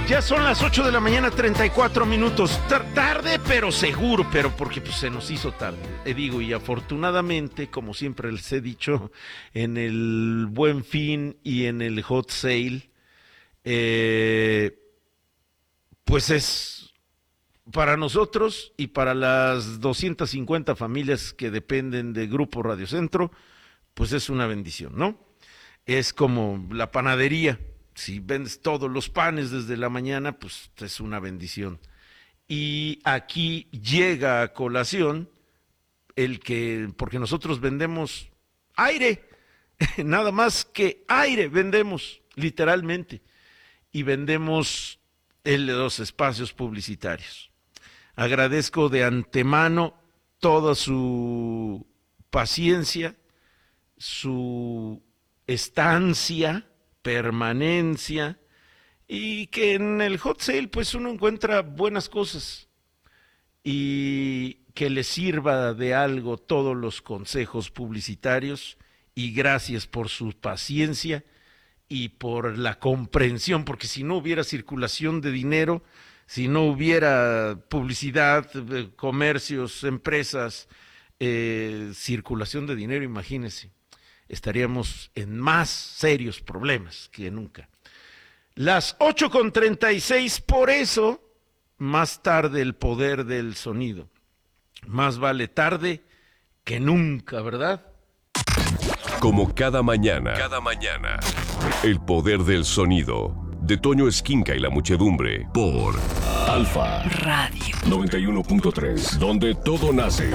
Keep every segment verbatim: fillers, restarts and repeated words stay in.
Ya son las ocho de la mañana, treinta y cuatro minutos. Tar- tarde, pero seguro, pero porque pues, se nos hizo tarde. Eh, digo, y afortunadamente, como siempre les he dicho, en el Buen Fin y en el Hot Sale, eh, pues es para nosotros y para las doscientas cincuenta familias que dependen de Grupo Radio Centro, pues es una bendición, ¿no? Es como la panadería. Si vendes todos los panes desde la mañana, pues es una bendición. Y aquí llega a colación el que, porque nosotros vendemos aire, nada más que aire vendemos, literalmente, y vendemos el de los espacios publicitarios. Agradezco de antemano toda su paciencia, su estancia, permanencia, y que en el hot sale pues uno encuentra buenas cosas y que le sirva de algo todos los consejos publicitarios, y gracias por su paciencia y por la comprensión, porque si no hubiera circulación de dinero, si no hubiera publicidad, comercios, empresas, eh, circulación de dinero, imagínense, estaríamos en más serios problemas que nunca. Las ocho con treinta y seis, por eso, más tarde el poder del sonido. Más vale tarde que nunca, ¿verdad? Como cada mañana, cada mañana, el poder del sonido, de Toño Esquinca y la muchedumbre, por Alfa Radio noventa y uno punto tres, donde todo nace.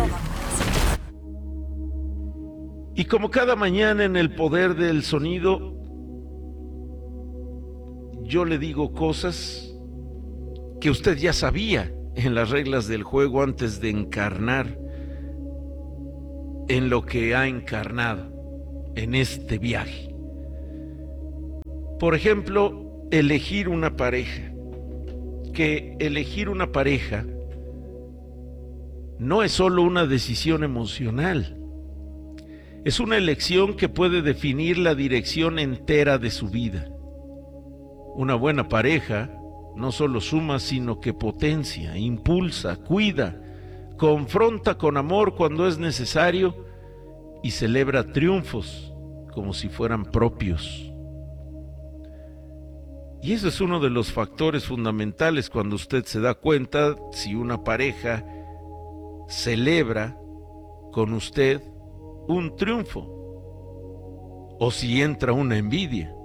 Y como cada mañana en el poder del sonido, yo le digo cosas que usted ya sabía en las reglas del juego antes de encarnar en lo que ha encarnado en este viaje. Por ejemplo, elegir una pareja. Que elegir una pareja no es solo una decisión emocional. Es una elección que puede definir la dirección entera de su vida. Una buena pareja no solo suma, sino que potencia, impulsa, cuida, confronta con amor cuando es necesario y celebra triunfos como si fueran propios. Y eso es uno de los factores fundamentales cuando usted se da cuenta si una pareja celebra con usted un triunfo o si entra una envidia.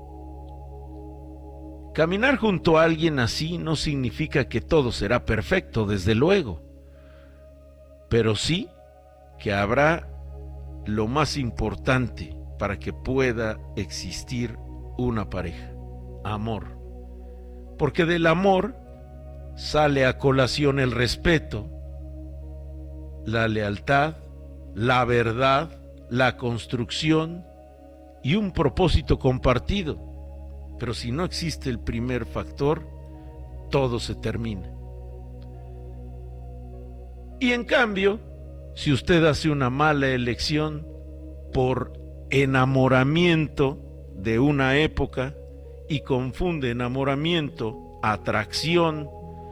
Caminar junto a alguien así no significa que todo será perfecto, desde luego, pero sí que habrá lo más importante para que pueda existir una pareja: amor. Porque del amor sale a colación el respeto, la lealtad, la verdad, la construcción y un propósito compartido. Pero si no existe el primer factor, todo se termina. Y en cambio, si usted hace una mala elección por enamoramiento de una época y confunde enamoramiento, atracción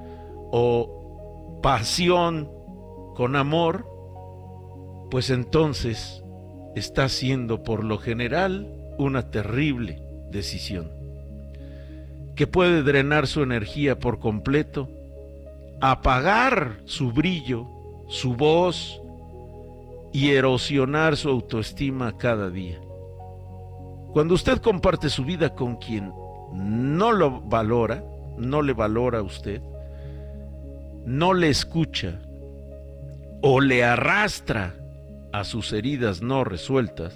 o pasión con amor, pues entonces está haciendo por lo general una terrible decisión que puede drenar su energía por completo, apagar su brillo, su voz y erosionar su autoestima cada día. Cuando usted comparte su vida con quien no lo valora, no le valora a usted, no le escucha o le arrastra a sus heridas no resueltas,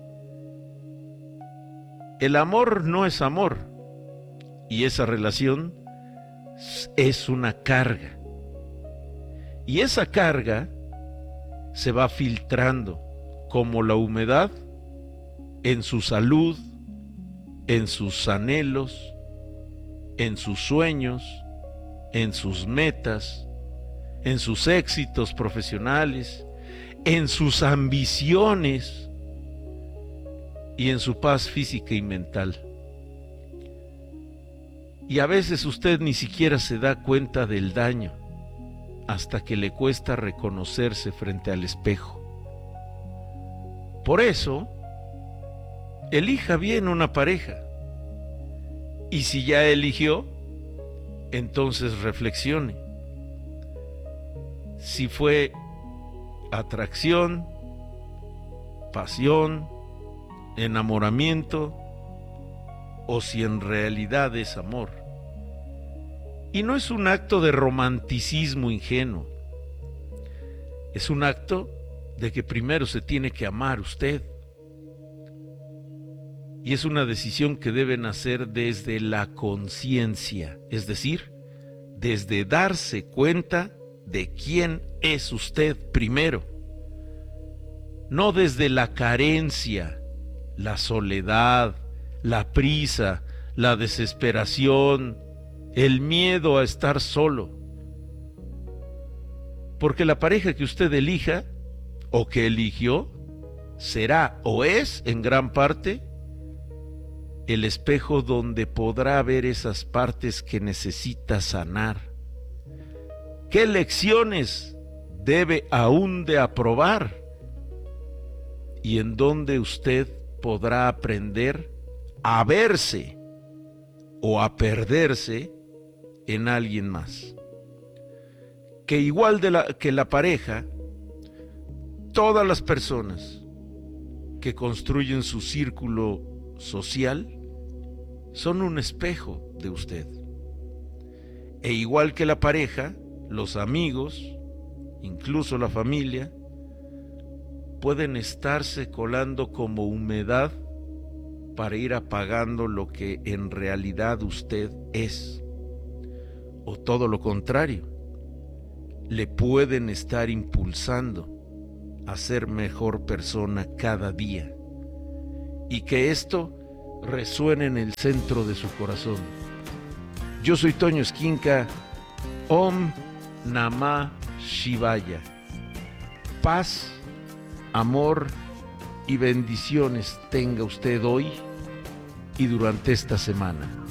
el amor no es amor, y esa relación es una carga. Y esa carga se va filtrando como la humedad en su salud, en sus anhelos, en sus sueños, en sus metas, en sus éxitos profesionales, en sus ambiciones y en su paz física y mental. Y a veces usted ni siquiera se da cuenta del daño hasta que le cuesta reconocerse frente al espejo. Por eso, elija bien una pareja. Y si ya eligió, entonces reflexione. Si fue atracción, pasión, enamoramiento, o si en realidad es amor. Y no es un acto de romanticismo ingenuo. Es un acto de que primero se tiene que amar usted. Y es una decisión que deben hacer desde la conciencia, es decir, desde darse cuenta de quién es usted primero. No desde la carencia, la soledad, la prisa, la desesperación, el miedo a estar solo. Porque la pareja que usted elija o que eligió será o es en gran parte el espejo donde podrá ver esas partes que necesita sanar. ¿Qué lecciones debe aún de aprobar? Y en donde usted podrá aprender a verse o a perderse en alguien más. Que igual de la, que la pareja, todas las personas que construyen su círculo social son un espejo de usted. E igual que la pareja, los amigos, incluso la familia, pueden estarse colando como humedad para ir apagando lo que en realidad usted es. O todo lo contrario, le pueden estar impulsando a ser mejor persona cada día. Y que esto resuene en el centro de su corazón. Yo soy Toño Esquinca. Om Namah Shivaya. Paz, amor y bendiciones tenga usted hoy y durante esta semana.